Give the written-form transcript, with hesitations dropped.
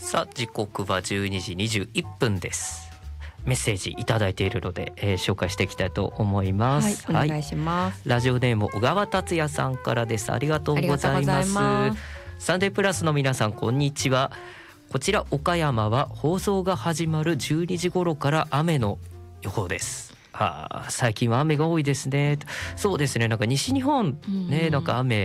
さあ時刻は12時21分です。メッセージいただいているので、紹介していきたいと思います。 はい、お願いします。 ラジオネーム小川達也さんからです。ありがとうございます。サンデープラスの皆さん、こんにちは。こちら岡山は放送が始まる12時頃から雨の予報です。最近は雨が多いですね。そうですね、なんか西日本ね、なんか雨